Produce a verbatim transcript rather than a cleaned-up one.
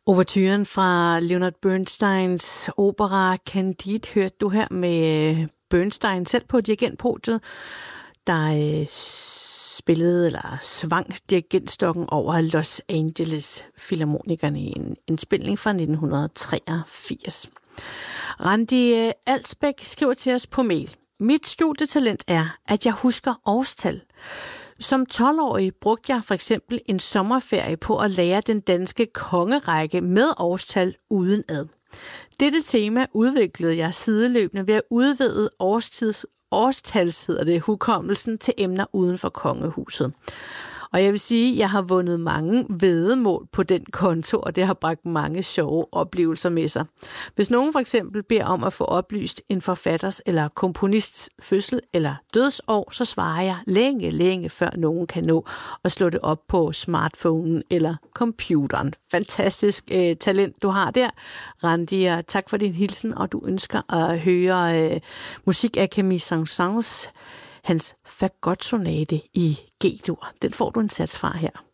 Overturen fra Leonard Bernsteins opera Candide hørte du her med Bernstein selv på dirigentpodiet, der øh, spillede eller svang dirigentstokken over Los Angeles Filharmonikerne i en indspilning fra nitten treogfirs. Randi Alsbæk skriver til os på mail: Mit studietalent er, at jeg husker årstal. Som tolv-årig brugte jeg for eksempel en sommerferie på at lære den danske kongerække med årstal udenad. Dette tema udviklede jeg sideløbende ved at udvide årstids, årstals, hedder det, hukommelsen til emner uden for kongehuset. Og jeg vil sige, at jeg har vundet mange væddemål på den konto, og det har bragt mange sjove oplevelser med sig. Hvis nogen for eksempel beder om at få oplyst en forfatters eller komponists fødsel eller dødsår, så svarer jeg længe, længe før nogen kan nå at slå det op på smartphonen eller computeren. Fantastisk øh, talent, du har der, Randi, og tak for din hilsen, og du ønsker at høre øh, musik af Camille Saint-Saëns, hans fagotsonate i G-dur. Den får du en sats fra her.